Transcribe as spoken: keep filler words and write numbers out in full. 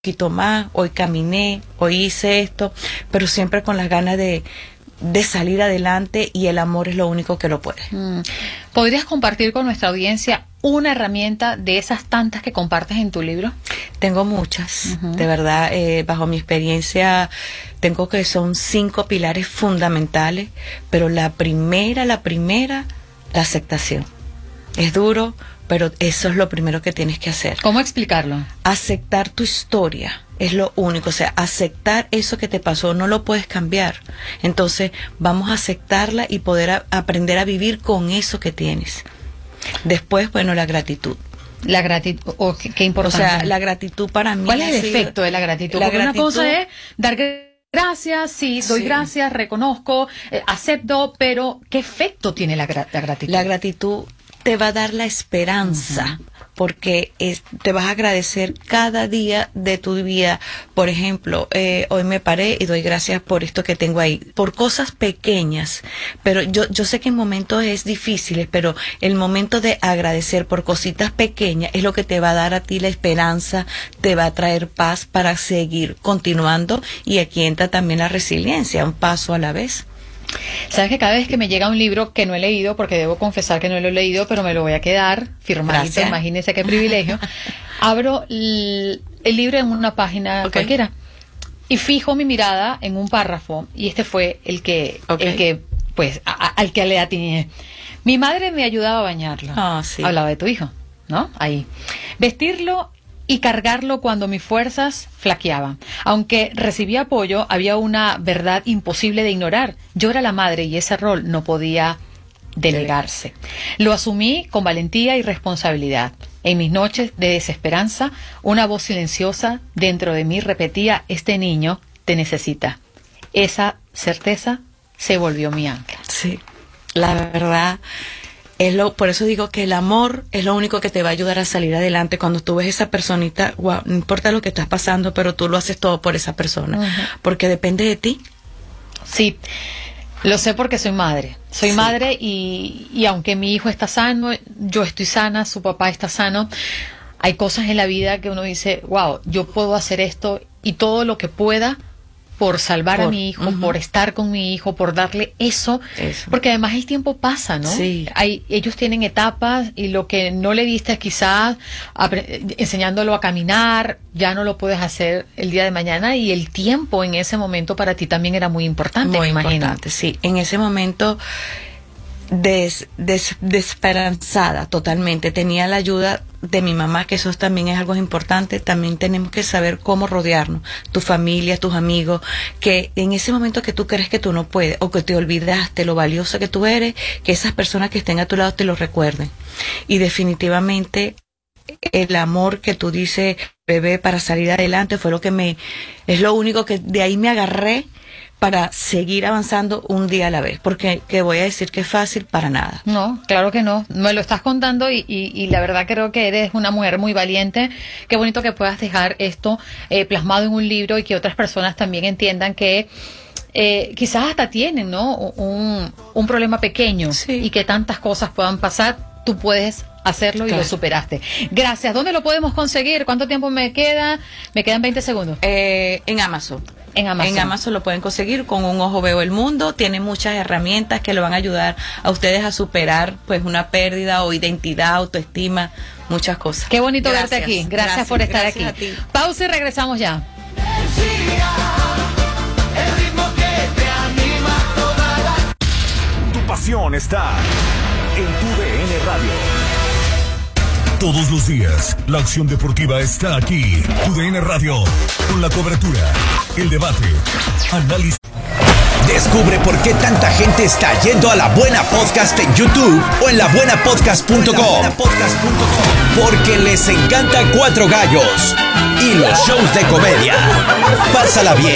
poquito más, hoy caminé, hoy hice esto, pero siempre con las ganas de, de salir adelante, y el amor es lo único que lo puede. Mm. ¿Podrías compartir con nuestra audiencia una herramienta de esas tantas que compartes en tu libro? Tengo muchas, Uh-huh. de verdad, eh, bajo mi experiencia, tengo que son cinco pilares fundamentales, pero la primera, la primera, la aceptación. Es duro, pero eso es lo primero que tienes que hacer. ¿Cómo explicarlo? Aceptar tu historia es lo único, o sea, aceptar eso que te pasó, no lo puedes cambiar. Entonces, vamos a aceptarla y poder a, aprender a vivir con eso que tienes. Después, bueno, la gratitud. La gratitud, oh, qué, qué O importante. sea, la gratitud para mí. ¿Cuál es el ha sido- efecto de la gratitud? La Porque gratitud, una cosa es dar gracias, sí, doy Sí. gracias, reconozco, eh, acepto, pero ¿qué efecto tiene la, gra- la gratitud? La gratitud te va a dar la esperanza, uh-huh. porque es, te vas a agradecer cada día de tu vida. Por ejemplo, eh, hoy me paré y doy gracias por esto que tengo ahí, por cosas pequeñas, pero yo, yo sé que en momentos es difíciles, pero el momento de agradecer por cositas pequeñas es lo que te va a dar a ti la esperanza, te va a traer paz para seguir continuando, y aquí entra también la resiliencia, un paso a la vez. Sabes que cada vez que me llega un libro que no he leído, porque debo confesar que no lo he leído, pero me lo voy a quedar firmadito, Gracias. imagínense qué privilegio, abro el, el libro en una página Okay. cualquiera y fijo mi mirada en un párrafo, y este fue el que, Okay. el que pues, a, a, al que le atiné. Mi madre me ayudaba a bañarlo. Oh, sí. Hablaba de tu hijo, ¿no? Ahí. Vestirlo y cargarlo cuando mis fuerzas flaqueaban. Aunque recibía apoyo, había una verdad imposible de ignorar. Yo era la madre y ese rol no podía delegarse. Lo asumí con valentía y responsabilidad. En mis noches de desesperanza, una voz silenciosa dentro de mí repetía: este niño te necesita. Esa certeza se volvió mi ancla. Sí, la verdad, es lo, por eso digo que el amor es lo único que te va a ayudar a salir adelante. Cuando tú ves esa personita, wow, no importa lo que estás pasando, pero tú lo haces todo por esa persona, uh-huh. porque depende de ti. Sí, lo sé porque soy madre. Soy Sí. madre y, y aunque mi hijo está sano, yo estoy sana, su papá está sano, hay cosas en la vida que uno dice, wow, yo puedo hacer esto, y todo lo que pueda por salvar Por, a mi hijo, uh-huh. por estar con mi hijo, por darle eso, Eso. porque además el tiempo pasa, ¿no? Sí. Hay, ellos tienen etapas, y lo que no le diste quizás apre- enseñándolo a caminar, ya no lo puedes hacer el día de mañana, y el tiempo en ese momento para ti también era muy importante, Muy me imagino. importante, sí. En ese momento des, des, desesperanzada totalmente. Tenía la ayuda de mi mamá, que eso también es algo importante. También tenemos que saber cómo rodearnos, tu familia, tus amigos, que en ese momento que tú crees que tú no puedes, o que te olvidaste lo valioso que tú eres, que esas personas que estén a tu lado te lo recuerden. Y definitivamente el amor que tú dices, bebé, para salir adelante, fue lo que me, es lo único que de ahí me agarré para seguir avanzando un día a la vez, porque que voy a decir que es fácil para nada. No, claro que no. Me lo estás contando y, y, y la verdad creo que eres una mujer muy valiente. Qué bonito que puedas dejar esto eh, plasmado en un libro, y que otras personas también entiendan que eh, quizás hasta tienen, ¿no? Un, un problema pequeño, Sí. y que tantas cosas puedan pasar. Tú puedes hacerlo, Claro. y lo superaste. Gracias. ¿Dónde lo podemos conseguir? ¿Cuánto tiempo me queda? Me quedan veinte segundos. Eh, en Amazon. En Amazon. En Amazon lo pueden conseguir. Con Un Ojo Veo el Mundo. Tiene muchas herramientas que le van a ayudar a ustedes a superar pues una pérdida o identidad, autoestima, muchas cosas. Qué bonito Gracias. verte aquí. Gracias, Gracias, por estar gracias aquí. a ti. Pausa y regresamos ya. El ritmo que te anima toda la... Tu pasión está en tu D N Radio. Todos los días, la acción deportiva está aquí. Tu D N Radio, con la cobertura, el debate, análisis. Descubre por qué tanta gente está yendo a La Buena Podcast en YouTube o en la buena podcast punto com. Porque les encanta Cuatro Gallos y los shows de comedia. Pásala bien.